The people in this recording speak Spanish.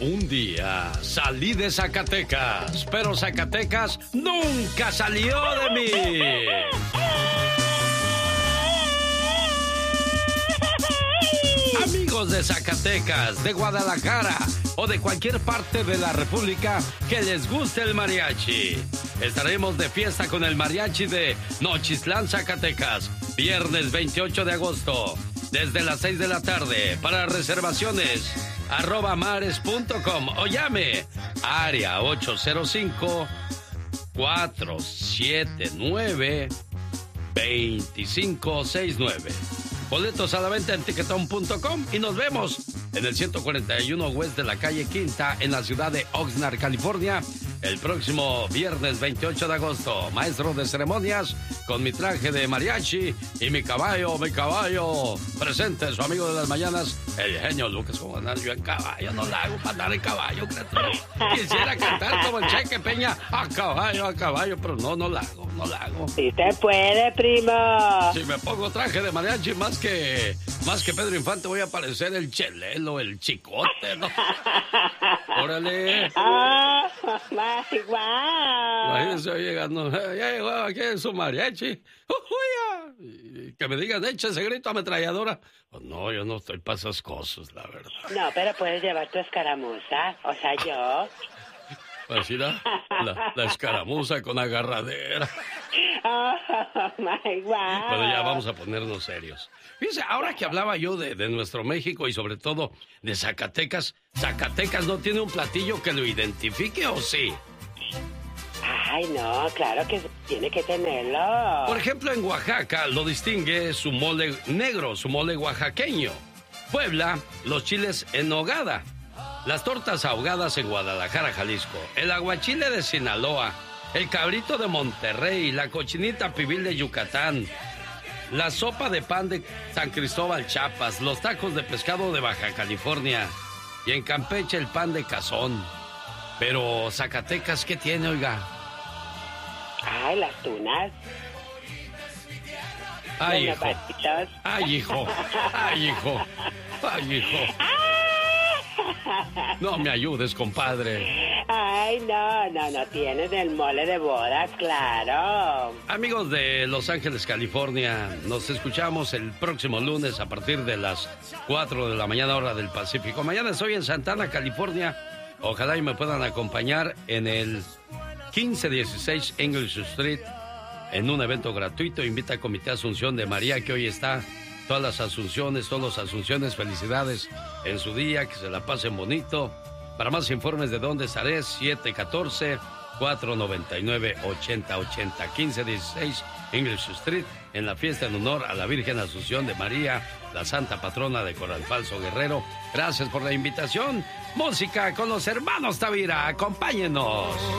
Un día salí de Zacatecas, pero Zacatecas nunca salió de mí. Amigos de Zacatecas, de Guadalajara o de cualquier parte de la República que les guste el mariachi, estaremos de fiesta con el mariachi de Nochistlán, Zacatecas, viernes 28 de agosto, desde las 6 de la tarde. Para reservaciones, @mares.com o llame área 805-479-2569. Boletos a la venta en tiquetón.com y nos vemos en el 141 West de la calle Quinta en la ciudad de Oxnard, California, el próximo viernes 28 de agosto. Maestro de ceremonias con mi traje de mariachi y mi caballo. Presente su amigo de las mañanas, el genio Lucas. Como andar yo en caballo, no la hago para andar en caballo, criatura. Quisiera cantar como el Cheque Peña, a caballo, pero no la hago. Sí te puede, primo. Si me pongo traje de mariachi más que Pedro Infante, voy a parecer el Chelelo, el Chicote, ¿no? Órale. Imagínense llegando, ya llegó aquí su mariachi. Que me digan, echa ese grito ametralladora. Pues no, yo no estoy para esas cosas, la verdad. No, pero puedes llevar tu escaramuza, o sea, yo. Así la escaramuza con agarradera. Pero ya vamos a ponernos serios. Fíjense, ahora que hablaba yo de nuestro México y sobre todo de Zacatecas, ¿Zacatecas no tiene un platillo que lo identifique o sí? Ay, no, claro que tiene que tenerlo. Por ejemplo, en Oaxaca lo distingue su mole negro, su mole oaxaqueño. Puebla, los chiles en nogada. Las tortas ahogadas en Guadalajara, Jalisco. El aguachile de Sinaloa. El cabrito de Monterrey. La cochinita pibil de Yucatán. La sopa de pan de San Cristóbal, Chiapas. Los tacos de pescado de Baja California. Y en Campeche el pan de cazón. Pero Zacatecas, ¿qué tiene, oiga? Ay, las tunas. Ay, hijo. Ay, hijo. No me ayudes, compadre. Ay, no tienes el mole de boda, claro. Amigos de Los Ángeles, California, nos escuchamos el próximo lunes a partir de las 4 de la mañana, hora del Pacífico. Mañana estoy en Santana, California. Ojalá y me puedan acompañar en el 1516 English Street en un evento gratuito. Invita al Comité Asunción de María, que hoy está. Todas las Asunciones, todos los Asunciones, felicidades en su día, que se la pasen bonito. Para más informes de dónde estaré, 714-499-8080, 1516 English Street, en la fiesta en honor a la Virgen Asunción de María, la Santa Patrona de Corralfalso Guerrero. Gracias por la invitación. Música con los hermanos Tavira, acompáñenos.